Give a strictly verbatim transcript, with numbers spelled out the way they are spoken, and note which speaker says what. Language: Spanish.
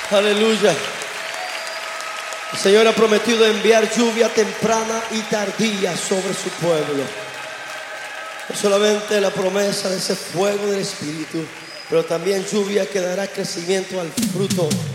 Speaker 1: Aleluya. El Señor ha prometido enviar lluvia temprana y tardía sobre su pueblo. No solamente la promesa de ese fuego del Espíritu, pero también lluvia que dará crecimiento al fruto